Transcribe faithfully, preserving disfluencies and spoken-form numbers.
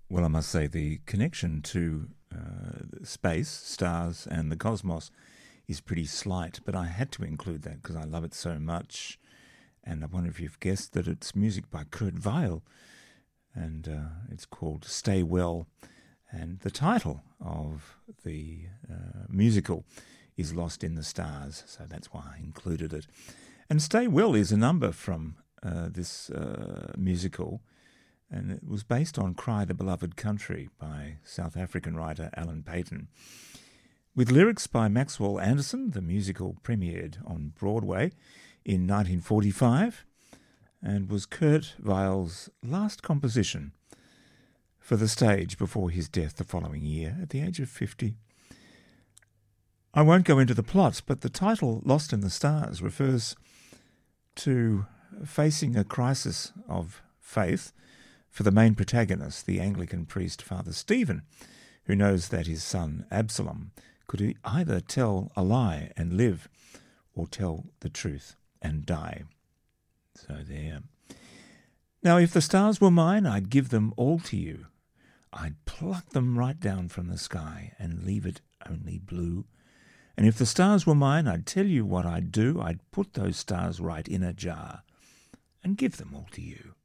Well, I must say the connection to uh, space, stars, and the cosmos is pretty slight, but I had to include that because I love it so much. And I wonder if you've guessed that it's music by Kurt Weill, and uh, it's called Stay Well. And the title of the uh, musical is Lost in the Stars, so that's why I included it. And Stay Well is a number from uh, this uh, musical, and it was based on Cry the Beloved Country by South African writer Alan Paton. With lyrics by Maxwell Anderson, the musical premiered on Broadway in nineteen forty-five and was Kurt Weill's last composition for the stage before his death the following year at the age of fifty. I won't go into the plot, but the title Lost in the Stars refers to facing a crisis of faith for the main protagonist, the Anglican priest Father Stephen, who knows that his son Absalom could either tell a lie and live or tell the truth and die. So there. Now, if the stars were mine, I'd give them all to you. I'd pluck them right down from the sky and leave it only blue. And if the stars were mine, I'd tell you what I'd do. I'd put those stars right in a jar and give them all to you.